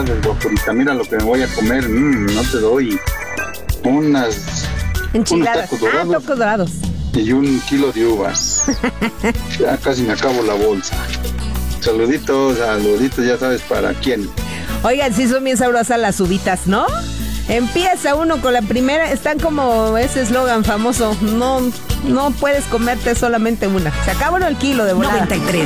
tardes, doctorita. Mira lo que me voy a comer. No te doy. Unos Enchiladas. tacos dorados. Tacos dorados. Y 1 kilo de uvas. Ya casi me acabo la bolsa. Saluditos, ya sabes para quién. Oigan, sí son bien sabrosas las uvitas, ¿no? Empieza uno con la primera, están como ese eslogan famoso, no puedes comerte solamente una. Se acaba uno el kilo de volada. 93.